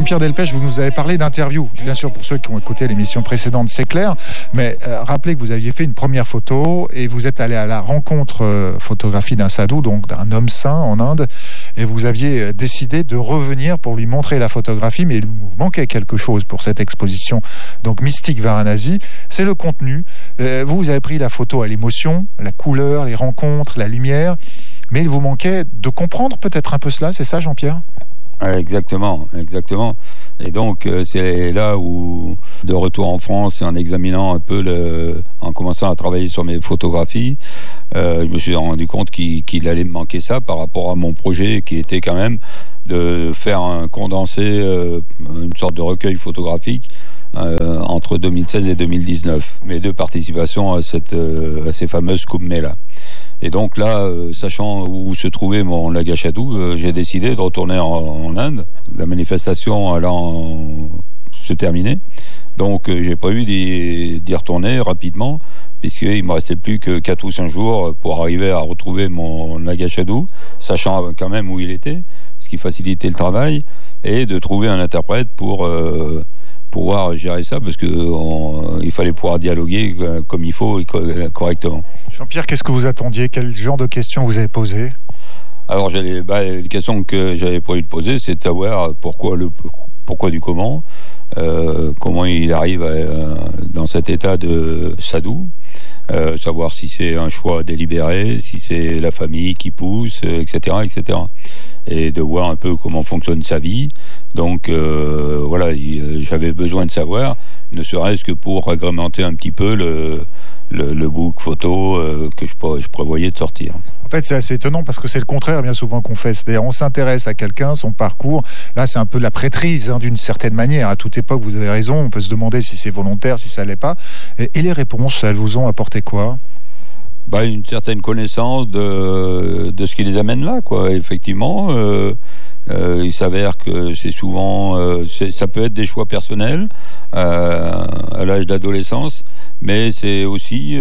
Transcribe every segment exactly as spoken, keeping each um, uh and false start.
Jean-Pierre Delpech, vous nous avez parlé d'interview. Bien sûr, pour ceux qui ont écouté l'émission précédente, c'est clair. Mais euh, rappelez que vous aviez fait une première photo et vous êtes allé à la rencontre euh, photographie d'un sadhu, donc d'un homme saint en Inde. Et vous aviez décidé de revenir pour lui montrer la photographie, mais il vous manquait quelque chose pour cette exposition. Donc Mystique Varanasi, c'est le contenu. Euh, vous, vous avez pris la photo à l'émotion, la couleur, les rencontres, la lumière. Mais il vous manquait de comprendre peut-être un peu cela, c'est ça, Jean-Pierre ? Exactement, exactement. Et donc euh, c'est là où, de retour en France et en examinant un peu, le, en commençant à travailler sur mes photographies, euh, je me suis rendu compte qu'il, qu'il allait me manquer ça par rapport à mon projet qui était quand même de faire un condensé, euh, une sorte de recueil photographique euh, entre deux mille seize et deux mille dix-neuf. Mes deux participations à, cette, euh, à ces fameuses Kumbh Mela. Et donc là, euh, sachant où se trouvait mon Nagashadhu, euh, j'ai décidé de retourner en, en Inde. La manifestation allant se terminer. Donc euh, j'ai prévu d'y, d'y retourner rapidement, puisqu'il ne me restait plus que quatre ou cinq jours pour arriver à retrouver mon Nagashadhu, sachant quand même où il était, ce qui facilitait le travail, et de trouver un interprète pour... Euh, pouvoir gérer ça, parce que on, il fallait pouvoir dialoguer comme il faut et correctement. Jean-Pierre, qu'est-ce que vous attendiez ? Quel genre de questions vous avez posées ? Alors, j'allais, bah, les questions que j'avais prévu de poser, c'est de savoir pourquoi le pourquoi du comment, euh, comment il arrive à, dans cet état de sadhu, euh, savoir si c'est un choix délibéré, si c'est la famille qui pousse, et cetera, et cetera. Et de voir un peu comment fonctionne sa vie. Donc euh, voilà, il, j'avais besoin de savoir, ne serait-ce que pour agrémenter un petit peu le, le, le book photo euh, que je, je prévoyais de sortir. En fait, c'est assez étonnant parce que c'est le contraire bien souvent qu'on fait. C'est-à-dire, on s'intéresse à quelqu'un, son parcours. Là, c'est un peu de la prêtrise, hein, d'une certaine manière. À toute époque, vous avez raison. On peut se demander si c'est volontaire, si ça l'est pas. Et, et les réponses, elles vous ont apporté quoi ? Bah, une certaine connaissance de, de ce qui les amène là, quoi. Effectivement, euh, euh, il s'avère que c'est souvent, euh, c'est, ça peut être des choix personnels euh, à l'âge d'adolescence, mais c'est aussi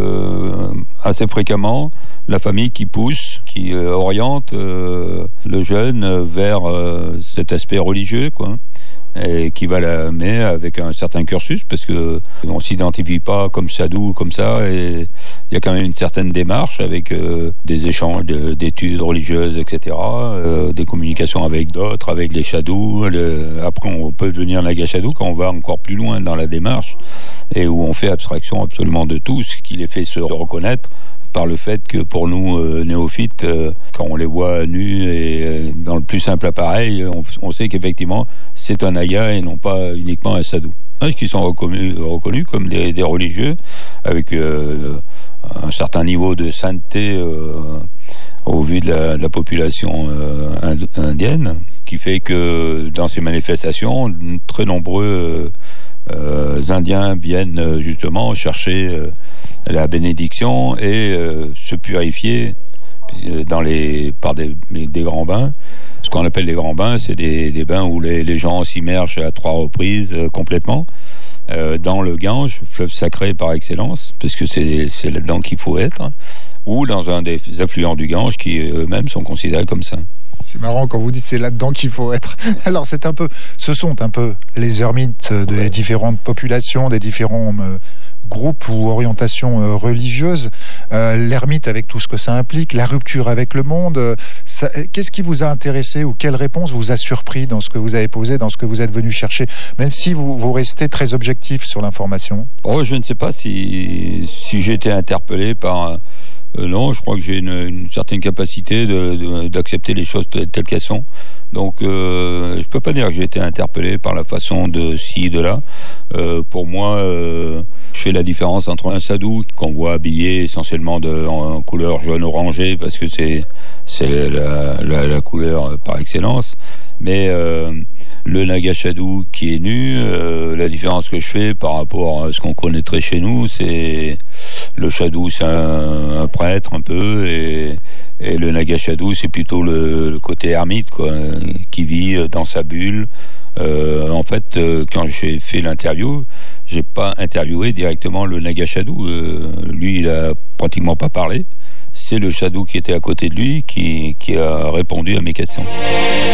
euh, assez fréquemment la famille qui pousse, qui euh, oriente euh, le jeune vers euh, cet aspect religieux, quoi. Et qui va l'amener avec un certain cursus, parce que on s'identifie pas comme sadhu comme ça, et il y a quand même une certaine démarche avec euh, des échanges de, d'études religieuses, et cetera, euh, des communications avec d'autres, avec les sadhus. Le, après, on peut devenir Nagashadhu quand on va encore plus loin dans la démarche et où on fait abstraction absolument de tout, ce qui les fait se reconnaître par le fait que pour nous euh, néophytes, euh, quand on les voit nus et euh, dans le plus simple appareil, on, on sait qu'effectivement c'est un naga et non pas uniquement un sadhu. Qui sont reconnus, reconnus comme des, des religieux avec euh, un certain niveau de sainteté euh, au vu de la, de la population euh, indienne, qui fait que dans ces manifestations, très nombreux euh, Indiens viennent justement chercher euh, la bénédiction et euh, se purifier dans les, par des, des grands bains. Ce qu'on appelle les grands bains, c'est des, des bains où les, les gens s'immergent à trois reprises euh, complètement euh, dans le Gange, fleuve sacré par excellence, parce que c'est, c'est là-dedans qu'il faut être, ou dans un des affluents du Gange qui eux-mêmes sont considérés comme saints. C'est marrant quand vous dites c'est là-dedans qu'il faut être. Alors c'est un peu, ce sont un peu les ermites des ouais. différentes populations, des différents euh, groupes ou orientations euh, religieuses. Euh, l'ermite avec tout ce que ça implique, la rupture avec le monde. Euh, ça, qu'est-ce qui vous a intéressé ou quelle réponse vous a surpris dans ce que vous avez posé, dans ce que vous êtes venu chercher, même si vous, vous restez très objectif sur l'information ? Oh, je ne sais pas si, si j'ai été interpellé par... Euh, non, je crois que j'ai une, une certaine capacité de, de, d'accepter les choses telles qu'elles sont. Donc, euh, je peux pas dire que j'ai été interpellé par la façon de ci, de là. Euh, pour moi, euh, je fais la différence entre un sadhu qu'on voit habillé essentiellement de, en, en couleur jaune-orangé, parce que c'est, c'est la, la, la couleur par excellence. Mais euh, le Nagashadhu qui est nu, euh, la différence que je fais par rapport à ce qu'on connaîtrait chez nous, c'est le Shadhu, c'est un, un prêtre un peu, et, et le Nagashadhu, c'est plutôt le, le côté ermite, quoi, qui vit dans sa bulle. Euh, en fait, euh, quand j'ai fait l'interview, j'ai pas interviewé directement le Nagashadhu. Euh, lui, il a pratiquement pas parlé. C'est le Shadhu qui était à côté de lui qui, qui a répondu à mes questions.